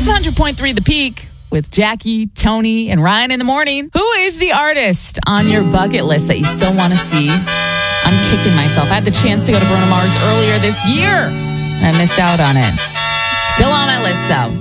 100.3 The Peak with Jackie, Tony, and Ryan in the morning. Who is the artist on your bucket list that you still want to see? I'm kicking myself. I had the chance to go to Bruno Mars earlier this year, and I missed out on it. Still on my list, though.